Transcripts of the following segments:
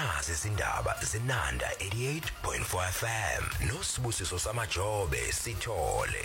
nazi izindaba zinanda 88.4 FM noSibusiso Samajobe Sithole.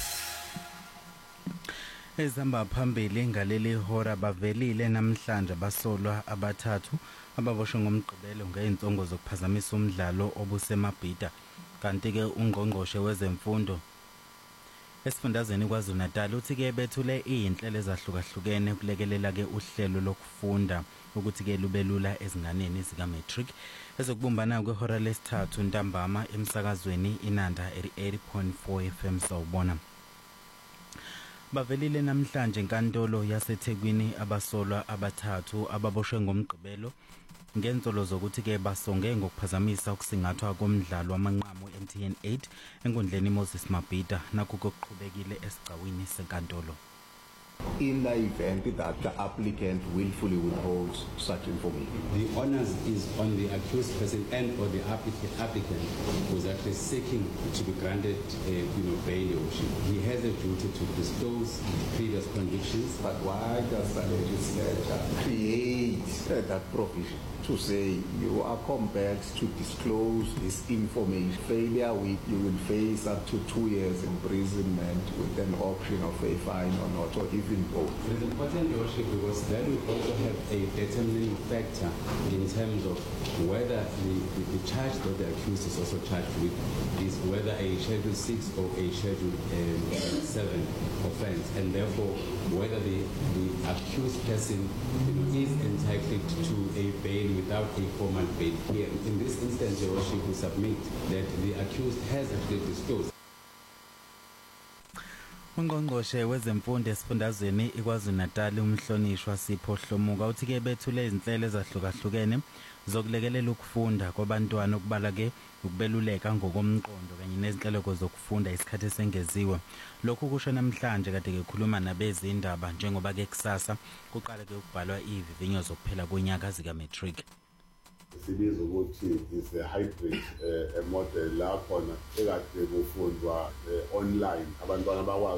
Ezihamba phambili ngaleli hora bavelile namhlanje basolwa abathathu ababoshwe ngomgqibelo ngeinsongo zokuphazamisa umdlalo obuseMabhida. Kanti ke ungqongqoshe wezemfundo esifundazweni KwaZulu-Natal uthi ke bethule izinhlelo ezahlukahlukene ukulekelela ke uhlelo lokufunda ukuthi ke lube lula ezinganeni zika matric ezokubumbana kwehora lesithathu ntambama emsakazweni inanda 88.4 FM sawubona. Bavelile namhlanje enkantolo yaseThekwini abasolwa abathathu ababoshwe ngomgqibelo ngenzolo zokuthi ke basonge ngokuphazamisa ukusingathwa komdlalo wamanqamu MTN 8 enkundleni Moses Mabhida nakho kokuqhubekile esigcawini senkantolo. In the event that the applicant willfully withholds such information, the onus is on the accused person and or the applicant who is actually seeking to be granted bail. He has a duty to disclose previous convictions. But why does the legislature create that provision to say you are compelled to disclose this information? Failure with, you will face up to 2 years imprisonment with an option of a fine or not, or even both. It is important, Your Worship, because that will also have a determining factor in terms of whether the charge that the accused is also charged with is whether a Schedule 6 or a Schedule 7 offense, and therefore whether the accused person is entitled to a bail without a formal bail here. In this instance, Your Worship, we submit that the accused has actually disclosed. Ungqongqoshe wezemfundo esifundazweni iKwaZulu-Natal umhlonishwa Sipho Hlomuka uthi ke bethule izinhlelo ezahlukahlukene zokulekelela ukufunda kwabantwana okubala ke ukubeluleka ngokomqondo kanye nezinhlelo zokufunda isikhathi esengeziwe. Lokhu kusho namhlanje kade kekhuluma nabezindaba njengoba ke kusasa kuqala ke ukubhalwa ivivinyo zokuphela konyaka zika matric. Sibiza ukuthi is a hybrid model la khona ekade kufundwa online abantwana bakwazi